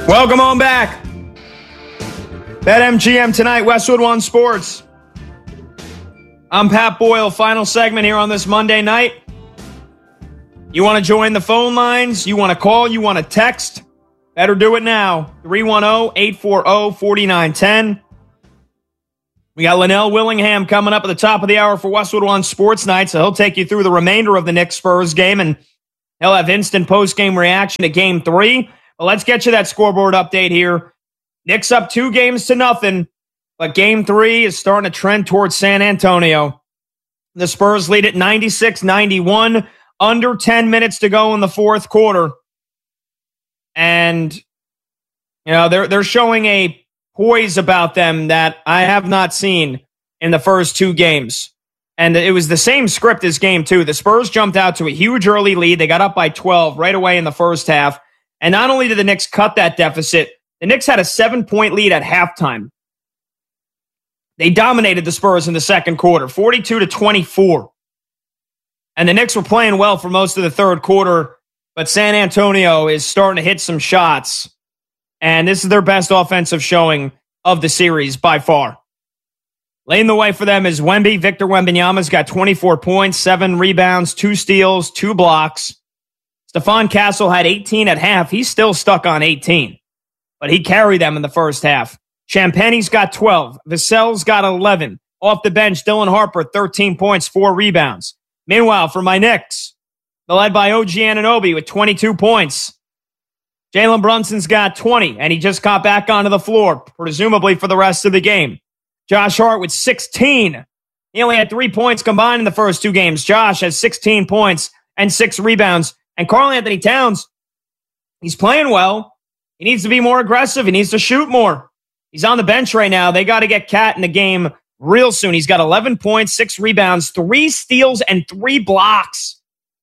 Welcome on back. BetMGM tonight, Westwood One Sports. I'm Pat Boyle, final segment here on this Monday night. You want to join the phone lines? You want to call? You want to text? Better do it now. 310-840-4910. We got Linnell Willingham coming up at the top of the hour for Westwood One Sports Night, so he'll take you through the remainder of the Knicks-Spurs game, and he'll have instant post-game reaction to Game 3. But let's get you that scoreboard update here. Knicks up 2-0, but Game 3 is starting to trend towards San Antonio. The Spurs lead at 96-91, under 10 minutes to go in the fourth quarter. And, you know, they're showing a poise about them that I have not seen in the first two games. And it was the same script as Game 2. The Spurs jumped out to a huge early lead. They got up by 12 right away in the first half. And not only did the Knicks cut that deficit, the Knicks had a 7-point lead at halftime. They dominated the Spurs in the second quarter, 42-24. And the Knicks were playing well for most of the third quarter, but San Antonio is starting to hit some shots. And this is their best offensive showing of the series by far. Leading the way for them is Wemby. Victor Wembanyama's got 24 points, 7 rebounds, 2 steals, 2 blocks. Stephon Castle had 18 at half. He's still stuck on 18, but he carried them in the first half. Champagne's got 12. Vassell's got 11. Off the bench, Dylan Harper, 13 points, 4 rebounds. Meanwhile, for my Knicks, they're led by OG Anunoby with 22 points. Jalen Brunson's got 20, and he just got back onto the floor, presumably for the rest of the game. Josh Hart with 16. He only had 3 points combined in the first 2 games. Josh has 16 points and 6 rebounds. And Karl-Anthony Towns, he's playing well. He needs to be more aggressive. He needs to shoot more. He's on the bench right now. They got to get Cat in the game real soon. He's got 11 points, 6 rebounds, 3 steals, and 3 blocks.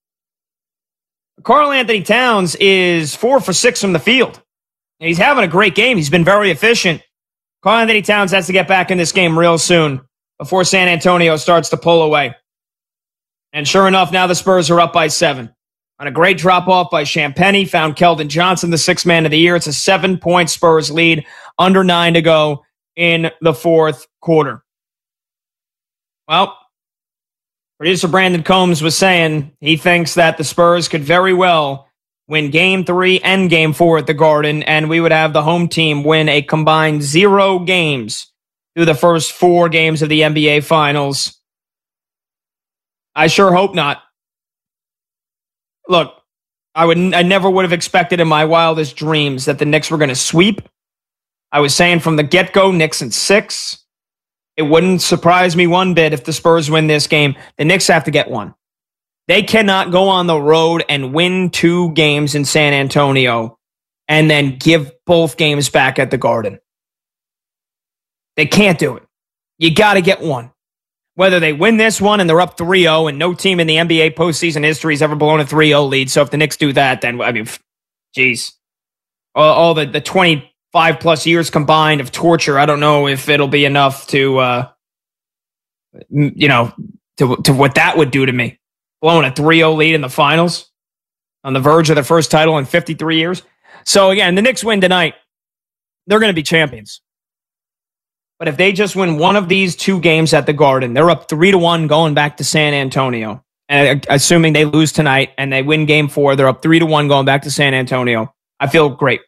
Karl-Anthony Towns is 4 for 6 from the field. And he's having a great game. He's been very efficient. Karl-Anthony Towns has to get back in this game real soon before San Antonio starts to pull away. And sure enough, now the Spurs are up by 7. On a great drop-off by Champagnie, found Keldon Johnson, the 6th man of the year. It's a 7-point Spurs lead, under 9 to go in the fourth quarter. Well, producer Brandon Combs was saying he thinks that the Spurs could very well win Game 3 and Game 4 at the Garden, and we would have the home team win a combined 0 games through the first 4 games of the NBA Finals. I sure hope not. Look, I never would have expected in my wildest dreams that the Knicks were going to sweep. I was saying from the get-go, Knicks in 6. It wouldn't surprise me one bit if the Spurs win this game. The Knicks have to get 1. They cannot go on the road and win 2 games in San Antonio and then give both games back at the Garden. They can't do it. You got to get 1. Whether they win this one and they're up 3-0, and no team in the NBA postseason history has ever blown a 3-0 lead. So if the Knicks do that, then, I mean, geez. All the 25-plus years combined of torture, I don't know if it'll be enough to what that would do to me. Blowing a 3-0 lead in the finals on the verge of their first title in 53 years. So again, the Knicks win tonight. They're going to be champions. But if they just win one of these 2 games at the Garden, they're up 3-1 going back to San Antonio. And assuming they lose tonight and they win Game 4, they're up 3-1 going back to San Antonio. I feel great.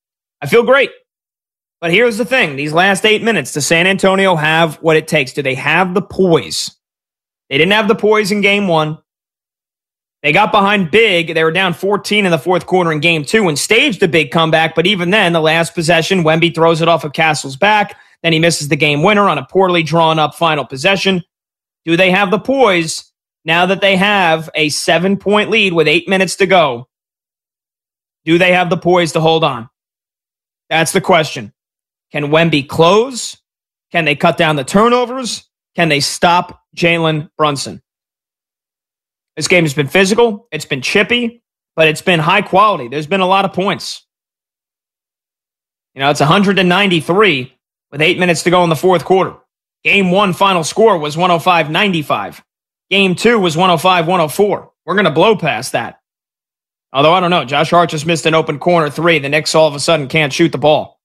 But here's the thing. These last 8 minutes, does San Antonio have what it takes? Do they have the poise? They didn't have the poise in Game 1. They got behind big. They were down 14 in the fourth quarter in Game 2 and staged a big comeback. But even then, the last possession, Wemby throws it off of Castle's back. Then he misses the game winner on a poorly drawn up final possession. Do they have the poise now that they have a 7-point lead with 8 minutes to go? Do they have the poise to hold on? That's the question. Can Wemby close? Can they cut down the turnovers? Can they stop Jalen Brunson? This game has been physical. It's been chippy, but it's been high quality. There's been a lot of points. You know, it's 193 with 8 minutes to go in the fourth quarter. Game 1 final score was 105-95. Game 2 was 105-104. We're going to blow past that. Although, I don't know. Josh Hart just missed an open corner three. The Knicks all of a sudden can't shoot the ball.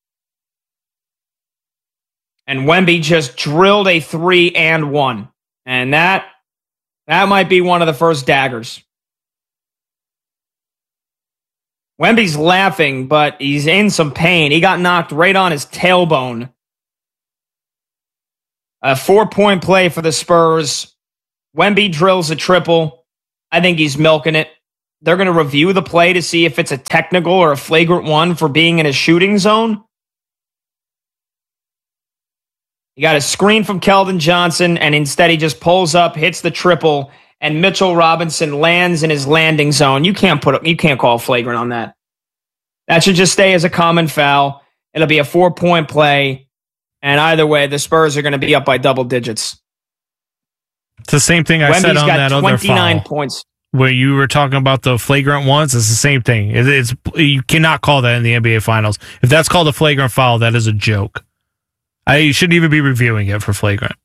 And Wemby just drilled a 3-and-1. And that might be one of the first daggers. Wemby's laughing, but he's in some pain. He got knocked right on his tailbone. A 4-point play for the Spurs. Wemby drills a triple. I think he's milking it. They're going to review the play to see if it's a technical or a flagrant one for being in a shooting zone. He got a screen from Keldon Johnson, and instead he just pulls up, hits the triple, and Mitchell Robinson lands in his landing zone. You can't call flagrant on that. That should just stay as a common foul. It'll be a 4-point play, and either way, the Spurs are going to be up by double digits. It's the same thing I said on that other foul. 29 points. Where you were talking about the flagrant ones, it's the same thing. You cannot call that in the NBA Finals. If that's called a flagrant foul, that is a joke. You shouldn't even be reviewing it for flagrant.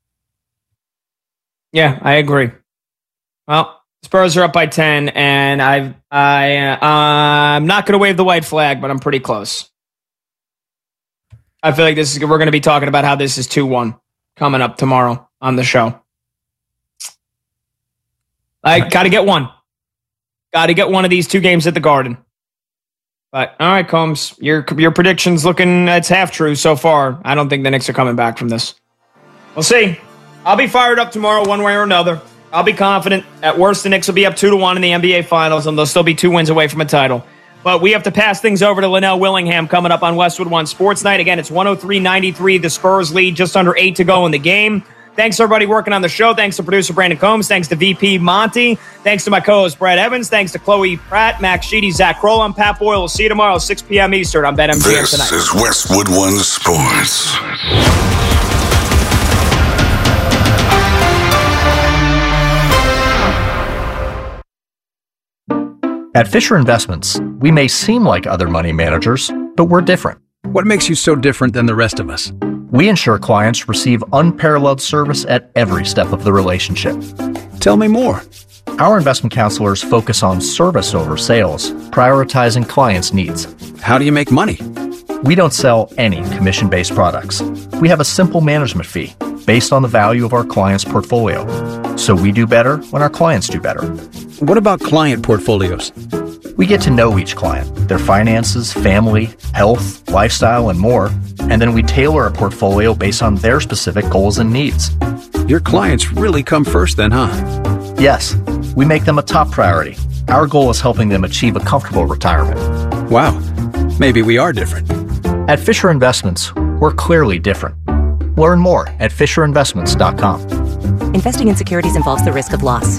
Yeah, I agree. Well, Spurs are up by 10, and I'm not going to wave the white flag, but I'm pretty close. I feel like we're going to be talking about how this is 2-1 coming up tomorrow on the show. I got to get one. Got to get one of these 2 games at the Garden. But, all right, Combs, your prediction's looking, it's half true so far. I don't think the Knicks are coming back from this. We'll see. I'll be fired up tomorrow one way or another. I'll be confident. At worst, the Knicks will be up 2-1 in the NBA Finals, and they'll still be 2 wins away from a title. But we have to pass things over to Linnell Willingham coming up on Westwood One Sports Night. Again, it's 103-93. The Spurs lead, just under 8 to go in the game. Thanks to everybody working on the show. Thanks to producer Brandon Combs. Thanks to VP Monty. Thanks to my co-host Brad Evans. Thanks to Chloe Pratt, Max Sheedy, Zach Kroll. I'm Pat Boyle. We'll see you tomorrow, 6 p.m. Eastern on BetMGM tonight. This is Westwood One Sports. At Fisher Investments, we may seem like other money managers, but we're different. What makes you so different than the rest of us? We ensure clients receive unparalleled service at every step of the relationship. Tell me more. Our investment counselors focus on service over sales, prioritizing clients' needs. How do you make money? We don't sell any commission-based products. We have a simple management fee based on the value of our client's portfolio. So we do better when our clients do better. What about client portfolios? We get to know each client, their finances, family, health, lifestyle, and more, and then we tailor a portfolio based on their specific goals and needs. Your clients really come first then, huh? Yes, we make them a top priority. Our goal is helping them achieve a comfortable retirement. Wow, maybe we are different. At Fisher Investments, we're clearly different. Learn more at FisherInvestments.com. Investing in securities involves the risk of loss.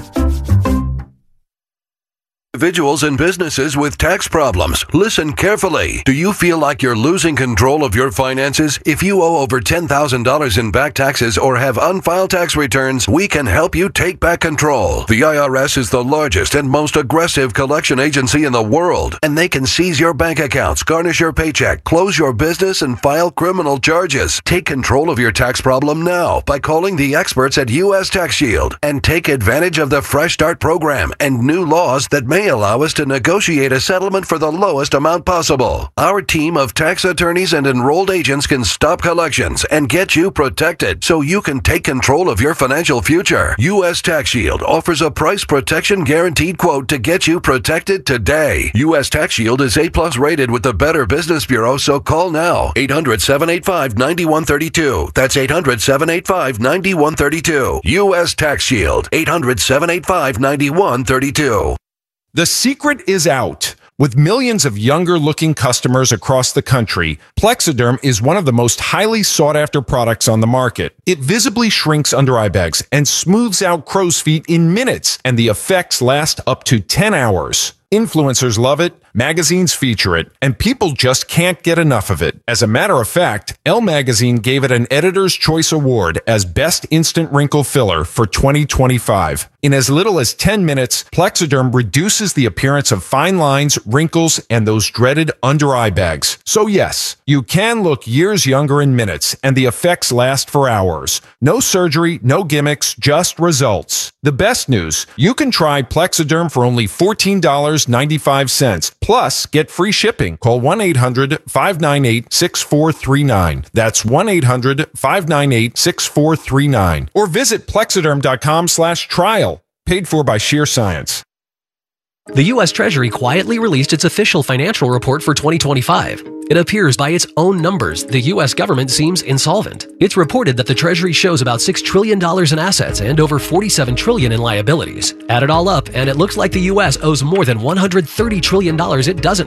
Individuals and businesses with tax problems. Listen carefully. Do you feel like you're losing control of your finances? If you owe over $10,000 in back taxes or have unfiled tax returns, we can help you take back control. The IRS is the largest and most aggressive collection agency in the world, and they can seize your bank accounts, garnish your paycheck, close your business, and file criminal charges. Take control of your tax problem now by calling the experts at U.S. Tax Shield and take advantage of the Fresh Start program and new laws that may allow us to negotiate a settlement for the lowest amount possible. Our team of tax attorneys and enrolled agents can stop collections and get you protected so you can take control of your financial future. U.S. Tax Shield offers a price protection guaranteed quote to get you protected today. U.S. Tax Shield is A+ rated with the Better Business Bureau, so call now. 800-785-9132. That's 800-785-9132. U.S. Tax Shield. 800-785-9132. The secret is out. With millions of younger-looking customers across the country, Plexiderm is one of the most highly sought-after products on the market. It visibly shrinks under-eye bags and smooths out crow's feet in minutes, and the effects last up to 10 hours. Influencers love it, magazines feature it, and people just can't get enough of it. As a matter of fact, Elle Magazine gave it an Editor's Choice Award as Best Instant Wrinkle Filler for 2025. In as little as 10 minutes, Plexiderm reduces the appearance of fine lines, wrinkles, and those dreaded under-eye bags. So yes, you can look years younger in minutes, and the effects last for hours. No surgery, no gimmicks, just results. The best news, you can try Plexiderm for only $14 $9.95. Plus, get free shipping. Call 1-800-598-6439. That's 1-800-598-6439. Or visit plexiderm.com/trial. Paid for by Sheer Science. The U.S. Treasury quietly released its official financial report for 2025. It appears by its own numbers, the U.S. government seems insolvent. It's reported that the Treasury shows about $6 trillion in assets and over $47 trillion in liabilities. Add it all up, and it looks like the U.S. owes more than $130 trillion it doesn't